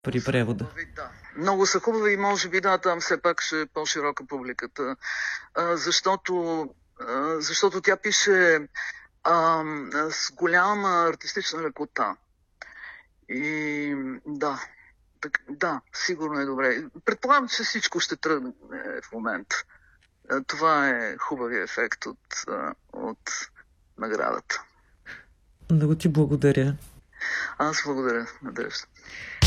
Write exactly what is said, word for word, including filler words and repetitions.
при превода. Хубави, да. Много са хубави и може би да, там все пак ще е по-широка публиката, а, защото, а, защото тя пише а, с голяма артистична лекота. И да, так, да, сигурно е добре. Предполагам, че всичко ще тръгне в момента. Това е хубавия ефект от, от наградата. Много ти благодаря. Аз благодаря, Надежда.